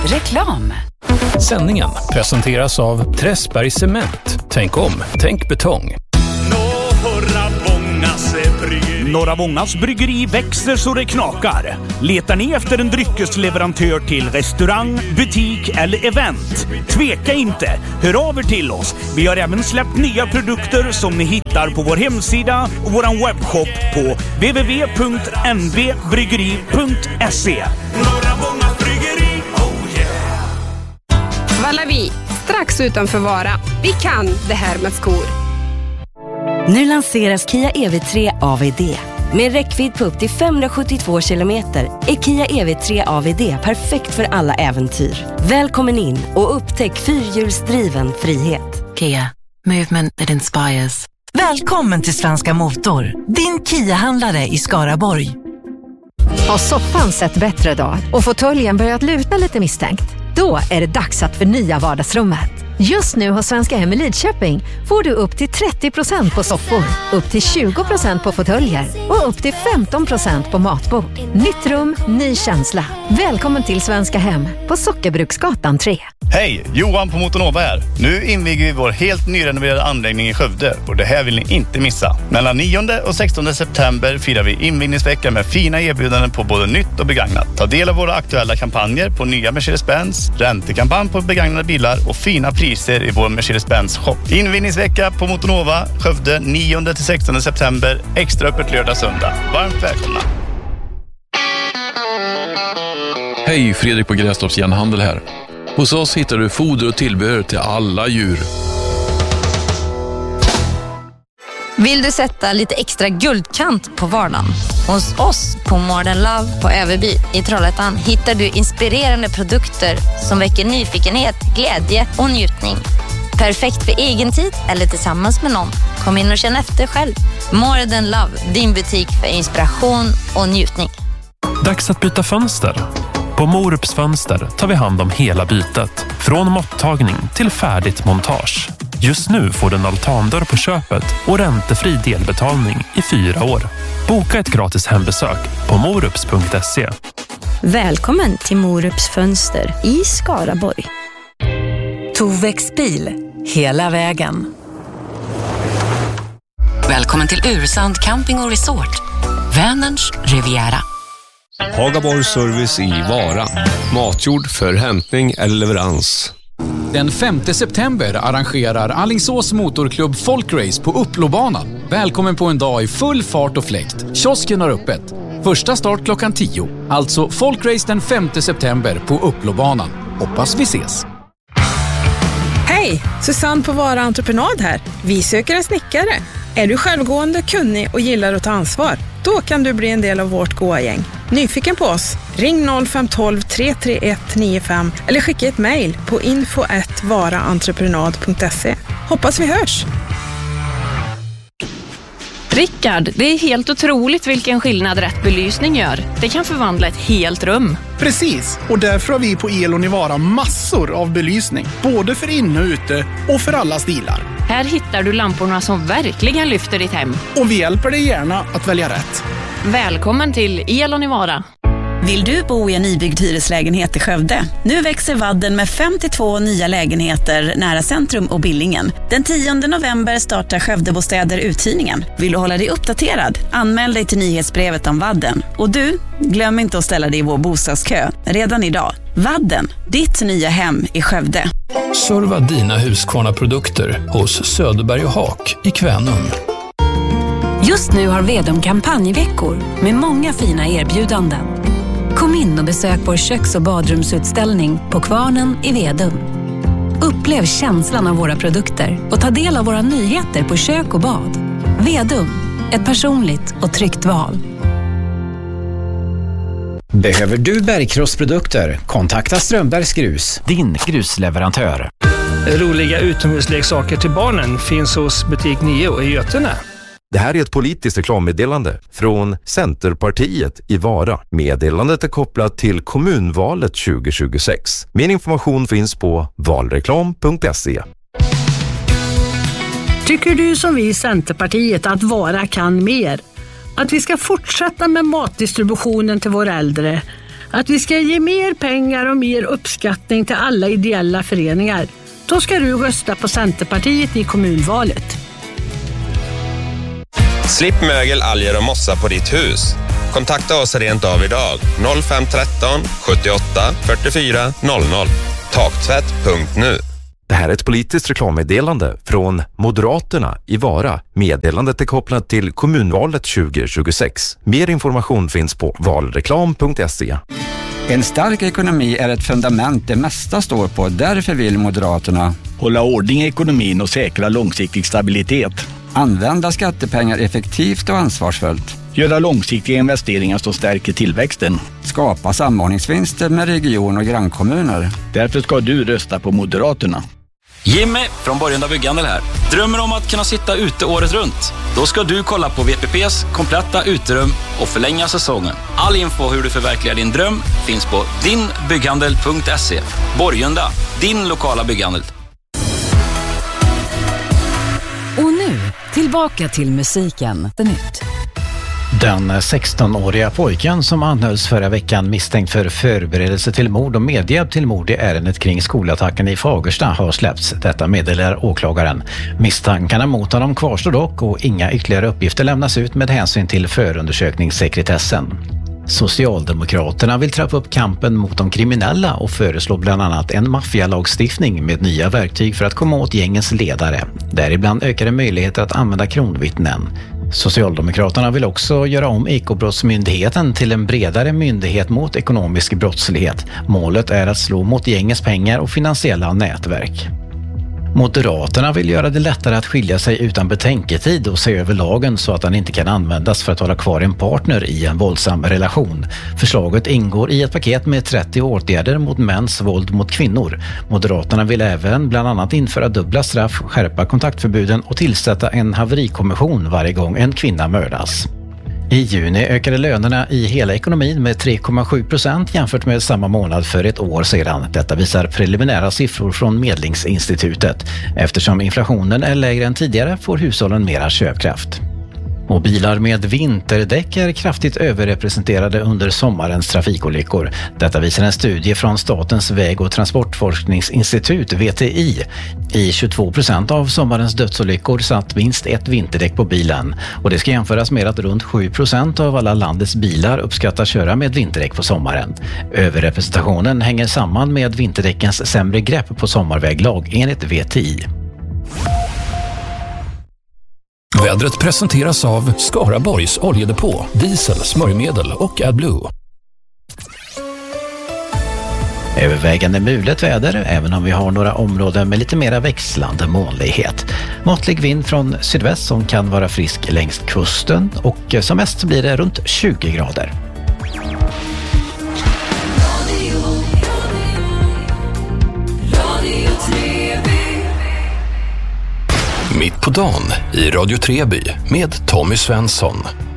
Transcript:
Reklam. Sändningen presenteras av Träsberg Cement. Tänk om, tänk betong. Norra Vångas bryggeri växer så det knakar. Letar ni efter en dryckesleverantör till restaurang, butik eller event? Tveka inte, hör av er till oss. Vi har även släppt nya produkter som ni hittar på vår hemsida och vår webbshop på www.nvbryggeri.se. Norra Vångas bryggeri, oh yeah! Vallavi, strax utanför Vara. Vi kan det här med skor. Nu lanseras Kia EV3 AVD. Med räckvidd på upp till 572 kilometer är Kia EV3 AVD perfekt för alla äventyr. Välkommen in och upptäck fyrhjulsdriven frihet. Kia, movement that inspires. Välkommen till Svenska Motor, din Kia-handlare i Skaraborg. Har soffan sett bättre dagar och fåtöljen börjat luta lite misstänkt? Då är det dags att förnya vardagsrummet. Just nu hos Svenska Hem i Lidköping får du upp till 30% på soffor, upp till 20% på fåtöljer och upp till 15% på matbord. Nytt rum, ny känsla. Välkommen till Svenska Hem på Sockerbruksgatan 3. Hej, Johan på Motonova här. Nu inviger vi vår helt nyrenoverade anläggning i Skövde och det här vill ni inte missa. Mellan 9 och 16 september firar vi invigningsvecka med fina erbjudanden på både nytt och begagnat. Ta del av våra aktuella kampanjer på nya Mercedes-Benz, räntekampanj på begagnade bilar och fina priser i vår Mercedes-Benz-shop. Invigningsvecka på Motonova, Skövde 9 till 16 september, extra öppet lördag-söndag. Varmt välkomna! Hej, Fredrik på Grästorps Järnhandel här. Hos oss hittar du foder och tillbehör till alla djur. Vill du sätta lite extra guldkant på vardagen? Hos oss på Modern Love på Överby i Trollhättan hittar du inspirerande produkter som väcker nyfikenhet, glädje och njutning. Perfekt för egen tid eller tillsammans med någon. Kom in och känn efter själv. Modern Love, din butik för inspiration och njutning. Dags att byta fönster. På Morups Fönster tar vi hand om hela bytet. Från måttagning till färdigt montage. Just nu får du en altandörr på köpet och räntefri delbetalning i 4 år. Boka ett gratis hembesök på morups.se. Välkommen till Morups Fönster i Skaraborg. Tovex bil, hela vägen. Välkommen till Ursand Camping och Resort. Vänerns Riviera. Hagaborg Service i Vara. Matjord för hämtning eller leverans. Den 5 september arrangerar Alingsås motorklubb Folkrace på Upplobanan. Välkommen på en dag i full fart och fläkt. Kiosken har öppet. Första start klockan 10. Alltså Folkrace den 5 september på Upplobanan. Hoppas vi ses. Hej, Susanne på Vara Entreprenad här. Vi söker en snickare. Är du självgående, kunnig och gillar att ta ansvar? Då kan du bli en del av vårt goa-gäng. Nyfiken på oss? Ring 0512 331 95 eller skicka ett mejl på info@varaentreprenad.se. Hoppas vi hörs! Rickard, det är helt otroligt vilken skillnad rätt belysning gör. Det kan förvandla ett helt rum. Precis, och därför har vi på Elon i Vara massor av belysning. Både för inne och ute och för alla stilar. Här hittar du lamporna som verkligen lyfter ditt hem. Och vi hjälper dig gärna att välja rätt. Välkommen till Elon i Vara. Vill du bo i en nybyggd hyreslägenhet i Skövde? Nu växer Vadden med 52 nya lägenheter nära centrum och Billingen. Den 10 november startar Skövdebostäder uthyrningen. Vill du hålla dig uppdaterad? Anmäl dig till nyhetsbrevet om Vadden. Och du, glöm inte att ställa dig i vår bostadskö redan idag. Vadden, ditt nya hem i Skövde. Serva dina Husqvarna-produkter hos Söderberg och Haak i Kvänum. Just nu har Vedum kampanjveckor med många fina erbjudanden. Kom in och besök vår köks- och badrumsutställning på Kvarnen i Vedum. Upplev känslan av våra produkter och ta del av våra nyheter på kök och bad. Vedum, ett personligt och tryggt val. Behöver du bergkrossprodukter? Kontakta Strömbergs Grus, din grusleverantör. Roliga utomhusleksaker till barnen finns hos butik 9 i Götene. Det här är ett politiskt reklammeddelande från Centerpartiet i Vara. Meddelandet är kopplat till kommunvalet 2026. Mer information finns på valreklam.se. Tycker du som vi i Centerpartiet att Vara kan mer? Att vi ska fortsätta med matdistributionen till våra äldre? att vi ska ge mer pengar och mer uppskattning till alla ideella föreningar. Då ska du rösta på Centerpartiet i kommunvalet. Slipp mögel, alger och mossa på ditt hus. Kontakta oss rent av idag. 0513 78 44 00. Taktvätt.nu. Det här är ett politiskt reklammeddelande från Moderaterna i Vara. Meddelandet är kopplat till kommunvalet 2026. Mer information finns på valreklam.se. En stark ekonomi är ett fundament det mesta står på. Därför vill Moderaterna hålla ordning i ekonomin och säkra långsiktig stabilitet. Använda skattepengar effektivt och ansvarsfullt. Göra långsiktiga investeringar som stärker tillväxten. Skapa samordningsvinster med region och grannkommuner. Därför ska du rösta på Moderaterna. Jimmy från Borgunda Bygghandel här. Drömmer om att kunna sitta ute året runt? Då ska du kolla på VPPs kompletta uterum och förlänga säsongen. All info hur du förverkligar din dröm finns på dinbygghandel.se. Borgunda, din lokala bygghandel. Och nu, tillbaka till musiken. Det nytt. Den 16-åriga pojken som anhölls förra veckan misstänkt för förberedelse till mord och medhjälp till mord i ärendet kring skolattacken i Fagersta har släppts. Detta meddelar åklagaren. Misstankarna mot honom kvarstår dock och inga ytterligare uppgifter lämnas ut med hänsyn till förundersökningssekretessen. Socialdemokraterna vill trappa upp kampen mot de kriminella och föreslår bland annat en maffialagstiftning med nya verktyg för att komma åt gängens ledare. Däribland ökade möjligheter att använda kronvittnen. Socialdemokraterna vill också göra om Ekobrottsmyndigheten till en bredare myndighet mot ekonomisk brottslighet. Målet är att slå mot gängens pengar och finansiella nätverk. Moderaterna vill göra det lättare att skilja sig utan betänketid och se över lagen så att den inte kan användas för att hålla kvar en partner i en våldsam relation. Förslaget ingår i ett paket med 30 åtgärder mot mäns våld mot kvinnor. Moderaterna vill även bland annat införa dubbla straff, skärpa kontaktförbuden och tillsätta en haverikommission varje gång en kvinna mördas. I juni ökade lönerna i hela ekonomin med 3,7% jämfört med samma månad för ett år sedan. Detta visar preliminära siffror från Medlingsinstitutet. Eftersom inflationen är lägre än tidigare får hushållen mera köpkraft. Och bilar med vinterdäck är kraftigt överrepresenterade under sommarens trafikolyckor. Detta visar en studie från Statens väg- och transportforskningsinstitut, VTI. I 22% av sommarens dödsolyckor satt minst ett vinterdäck på bilen. Och det ska jämföras med att runt 7% av alla landets bilar uppskattar köra med vinterdäck på sommaren. Överrepresentationen hänger samman med vinterdäckens sämre grepp på sommarväglag enligt VTI. Vädret presenteras av Skaraborgs oljedepå, diesel, smörjmedel och AdBlue. Övervägande mulet väder, även om vi har några områden med lite mera växlande molnighet. Måttlig vind från sydväst som kan vara frisk längs kusten och som mest blir det runt 20 grader. Mitt på dagen i Radio Treby med Tommy Svensson.